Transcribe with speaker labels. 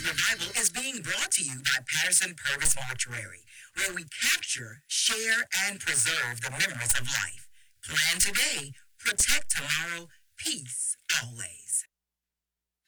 Speaker 1: Revival is being brought to you by Patterson Purvis Mortuary, where we capture, share, and preserve the memories of life. Plan today, protect tomorrow, peace always.